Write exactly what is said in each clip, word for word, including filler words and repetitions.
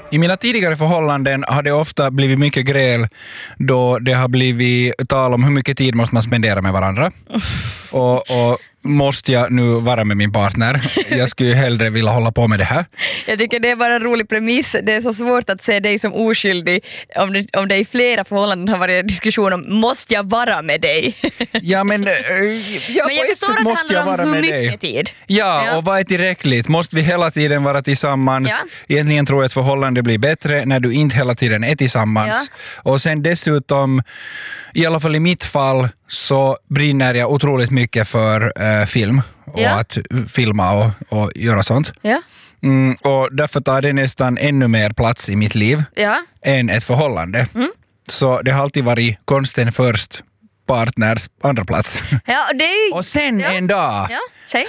I mina tidigare förhållanden har det ofta blivit mycket gräl då det har blivit tal om hur mycket tid måste man spendera med varandra. och, och måste jag nu vara med min partner? Jag skulle hellre vilja hålla på med det här. Jag tycker det är bara en rolig premiss. Det är så svårt att se dig som oskyldig om det, om det i flera förhållanden har varit en diskussion om måste jag vara med dig? Ja, men, äh, ja, men jag på ett sätt måste jag vara hur med mycket dig. Tid. Ja, ja, och vad är tillräckligt? Måste vi hela tiden vara tillsammans? Ja. Egentligen tror jag att förhållande blir bättre när du inte hela tiden är tillsammans. Ja. Och sen dessutom, i alla fall i mitt fall, så brinner jag otroligt mycket för äh, film och ja. att filma och, och göra sånt. Ja. Mm, och därför tar det nästan ännu mer plats i mitt liv ja. än ett förhållande. Mm. Så det har alltid varit konsten först, partners andra plats. Ja, och, det är ju... och sen ja. en dag ja.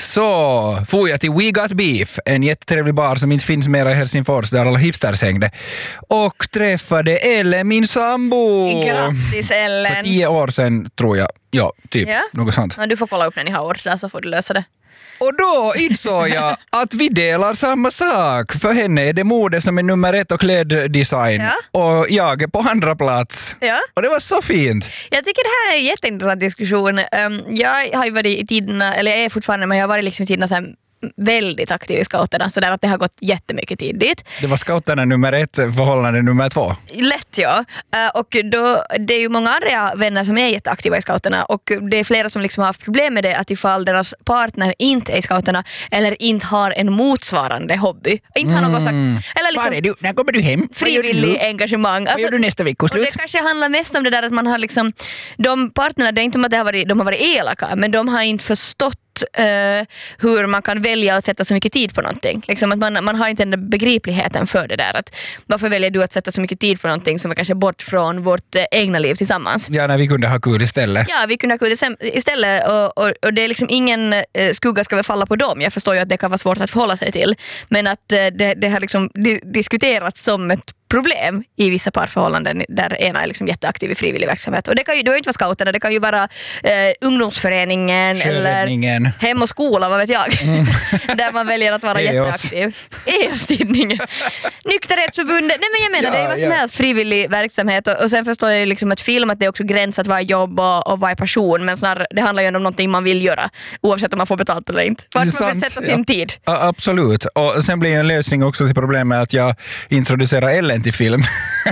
så får jag till We Got Beef, en jättetrevlig bar som inte finns mer i Helsingfors där alla hipsters hängde, och träffade Ellen, min sambo. Grattis Ellen. För tio år sedan tror jag. Ja, typ. Ja. Något sånt. Men du får kolla upp när ni har år så får du lösa det. Och då insåg jag att vi delar samma sak. För henne är det mode som är nummer ett och kläddesign. Ja. Och jag är på andra plats. Ja. Och det var så fint. Jag tycker det här är en jätteintressant diskussion. Jag har ju varit i tiderna, eller jag är fortfarande, men jag har varit liksom i tiderna så här väldigt aktiv i scouterna, så där att det har gått jättemycket tid dit. Det var scouterna nummer ett, förhållande nummer två. Lätt, ja. Och då, det är ju många andra vänner som är jätteaktiva i scouterna, och det är flera som liksom har haft problem med det, att ifall deras partner inte är i scouterna eller inte har en motsvarande hobby. Inte har något mm. sagt. Eller liksom, var är du? När kommer du hem? Frivillig engagemang. Vad gör du nästa veckoslut? Och det kanske handlar mest om det där att man har liksom, de partnerna, det är inte om att det har varit, de har varit elaka, men de har inte förstått Uh, hur man kan välja att sätta så mycket tid på någonting. Liksom att man, man har inte den begripligheten för det där. Att varför väljer du att sätta så mycket tid på någonting som är kanske bort från vårt uh, egna liv tillsammans? Ja, när vi kunde ha kul istället. Ja, vi kunde ha kul istället. Och, och, och det är liksom ingen uh, skugga ska väl falla på dem. Jag förstår ju att det kan vara svårt att förhålla sig till. Men att uh, det, det har liksom di- diskuterats som ett problem i vissa parförhållanden där ena är liksom jätteaktiv i frivillig verksamhet. Och det kan ju, det kan ju inte vara scouterna, det kan ju vara eh, ungdomsföreningen eller hem och skola, vad vet jag. Mm. Där man väljer att vara jätteaktiv. E O S-tidningen. Nykterhetsförbundet. Nej, men jag menar, ja, det är ju vad som ja. helst frivillig verksamhet. Och, och sen förstår jag ju liksom att film, att det är också gränsat vad är jobb och, och vad är passion. Men snarare, det handlar ju om någonting man vill göra, oavsett om man får betalt eller inte. Vart man vill sätta sin ja. tid. Ja, absolut. Och sen blir en lösning också till problemet att jag introducerar Ellen till film.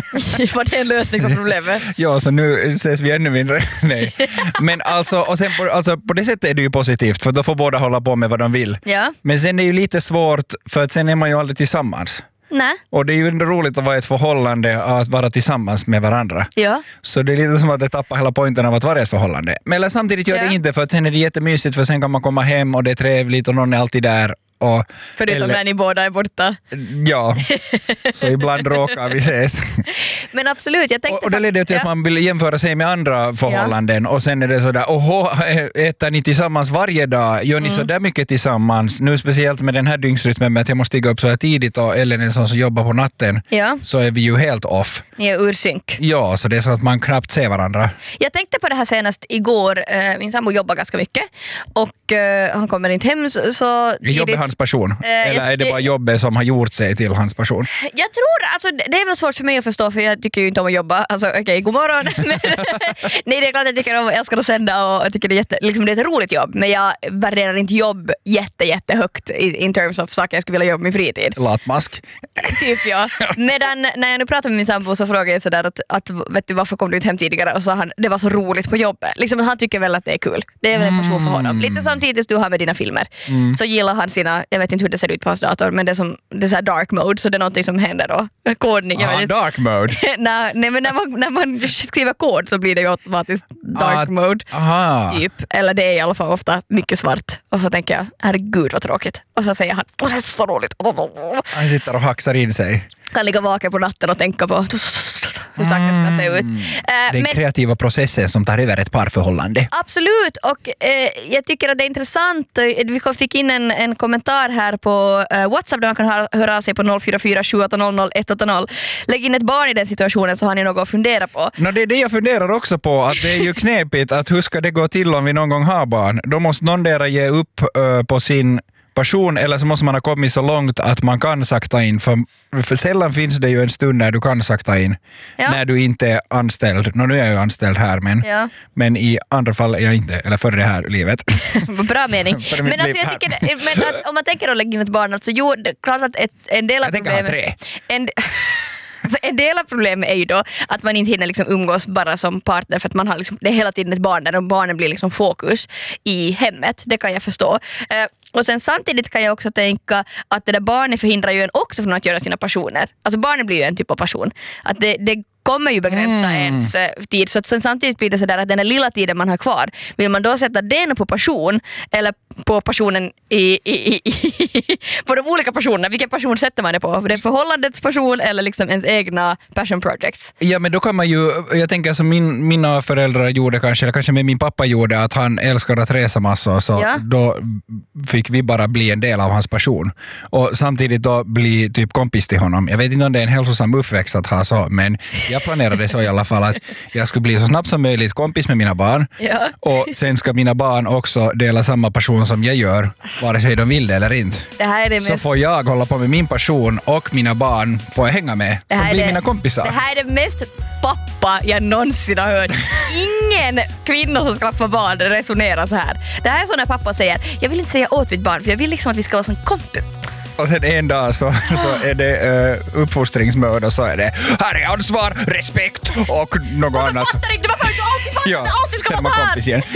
Var det en lösning på problemet? Ja, så nu ses vi ännu mindre. Nej. Men alltså, och sen på, alltså, på det sättet är det ju positivt, för då får båda hålla på med vad de vill. Ja. Men sen är det ju lite svårt, för att sen är man ju aldrig tillsammans. Nej. Och det är ju ändå roligt att vara i ett förhållande, att vara tillsammans med varandra. Ja. Så det är lite som att det tappar hela poängen av att vara i ett förhållande. Men eller samtidigt gör ja. det inte, för att sen är det jättemysigt, för sen kan man komma hem och det är trevligt och någon är alltid där. Och, förutom eller, när ni båda är borta. Ja, så ibland råkar vi ses. Men absolut, jag tänkte... Och, och det leder till ja. att man vill jämföra sig med andra förhållanden. Ja. Och sen är det sådär, oho, äter ni tillsammans varje dag? Gör ni mm. så där mycket tillsammans? Nu speciellt med den här dygnsrytmen med att jag måste stiga upp så här tidigt och Ellen är en sån som jobbar på natten. Ja. Så är vi ju helt off. Ni är ur synk. Ja, så det är så att man knappt ser varandra. Jag tänkte på det här senast igår. Min sambo jobbar ganska mycket. Och uh, han kommer inte hem så... så hans passion? Uh, Eller är det bara jobbet som har gjort sig till hans passion? Jag tror, alltså det är väl svårt för mig att förstå, för jag tycker ju inte om att jobba. Alltså okej, okay, god morgon. Men, nej, det är klart att jag tycker om, jag älskar att sända och jag tycker det är, jätte, liksom det är ett roligt jobb. Men jag värderar inte jobb jätte, jättehögt in, in terms of saker jag skulle vilja jobba med fritid. Latmask. Typ ja. Medan när jag nu pratar med min sambo så frågar jag sådär att, att vet du varför kom du inte hem tidigare? Och så han, det var så roligt på jobbet. Liksom han tycker väl att det är kul. Det är väl en passion för honom. Lite samtidigt du har med dina filmer. Mm. Så gillar han sina, jag vet inte hur det ser ut på hans dator, men det är som det är så här dark mode, så det är någonting som händer då. Kodning, jag ah, vet dark mode? nej, nej, men när man, när man skriver kod så blir det ju automatiskt dark ah, mode. Aha. Typ. Eller det är i alla fall ofta mycket svart. Och så tänker jag, herregud vad tråkigt. Och så säger han, åh det är så roligt. Han sitter och haxar in sig. Kan ligga vaken på natten och tänka på hur saker ska se ut. Mm. Uh, Den men, kreativa processen som tar över ett parförhållande. Absolut, och uh, jag tycker att det är intressant. Vi fick in en, en kommentar här på uh, WhatsApp där man kan höra, höra av sig på noll fyra fyra sju åtta noll noll ett åtta noll. Lägg in ett barn i den situationen så har ni något att fundera på. No, det är det jag funderar också på, att det är ju knepigt att hur ska det gå till om vi någon gång har barn. Då måste någon där ge upp uh, på sin passion, eller så måste man ha kommit så långt att man kan sakta in, för, för sällan finns det ju en stund när du kan sakta in, ja. När du inte är anställd. Nå, nu är jag ju anställd här, men, ja. Men i andra fall är jag inte, eller för det här livet. Bra mening. Men, alltså, jag tycker, men att, om man tänker att lägga in ett barn, alltså, jo, klart att ett, en del av jag problemet... Jag tänker ha tre. En, En del av problemet är ju då att man inte hinner liksom umgås bara som partner, för att man har liksom, det är hela tiden ett barn där och barnen blir liksom fokus i hemmet. Det kan jag förstå. Eh, och sen samtidigt kan jag också tänka att det där barnet förhindrar ju en också från att göra sina passioner. Alltså barnen blir ju en typ av passion. Att det, det kommer ju begränsa mm. ens eh, tid. Så att sen samtidigt blir det sådär att den där lilla tiden man har kvar, vill man då sätta den på passion eller på passionen i, i, i, i på de olika passionerna. Vilken passion sätter man det på? Det är förhållandets passion eller liksom ens egna passion projects? Ja, men då kan man ju, jag tänker som min, mina föräldrar gjorde kanske, eller kanske med min pappa gjorde, att han älskade att resa massor, så ja. Då fick vi bara bli en del av hans passion. Och samtidigt då bli typ kompis till honom. Jag vet inte om det är en hälsosam uppväxt att ha så, men jag planerade så i alla fall att jag skulle bli så snabbt som möjligt kompis med mina barn. Ja. Och sen ska mina barn också dela samma passion som jag gör, vare sig de vill det eller inte. Det här är det så mest... får jag hålla på med min passion och mina barn får jag hänga med. Det som blir det... mina kompisar. Det här är det mest pappa jag någonsin har hört. Ingen kvinna som skaffar barn resonerar så här. Det här är så när pappa säger, jag vill inte säga åt mitt barn för jag vill liksom att vi ska vara som kompis. Och sen en dag så, så är det uh, uppfostringsmöd och så är det här är ansvar, respekt och något annat. Jag fattar inte varför du alltid fattar ja, att alltid ska vara så här.